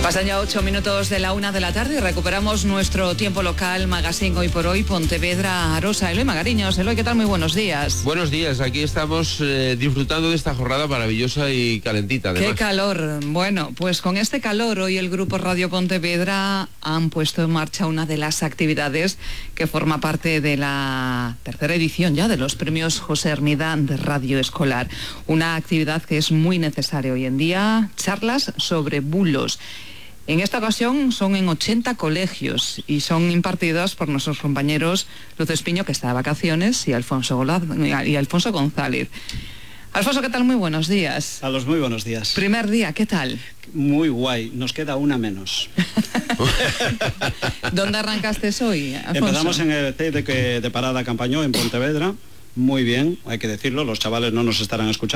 Pasan ya 8 minutos de la 1 de la tarde y recuperamos nuestro tiempo local, Magazine Hoy por Hoy, Pontevedra, Arosa. Eloy Magariños. Eloy, ¿qué tal? Muy buenos días. Buenos días, aquí estamos disfrutando de esta jornada maravillosa y calentita, además. ¡Qué calor! Bueno, pues con este calor, hoy el Grupo Radio Pontevedra han puesto en marcha una de las actividades que forma parte de la tercera edición ya de los premios José Hermida de Radio Escolar. Una actividad que es muy necesaria hoy en día, charlas sobre bulos. En esta ocasión son en 80 colegios y son impartidas por nuestros compañeros Luz Espiño, que está de vacaciones, y Alfonso González. Alfonso, ¿qué tal? Muy buenos días. A los muy buenos días. Primer día, ¿qué tal? Muy guay, nos queda una menos. ¿Dónde arrancaste hoy, Alfonso? Empezamos en el CEI de Parada Campañó, en Pontevedra. Muy bien, hay que decirlo, los chavales no nos estarán escuchando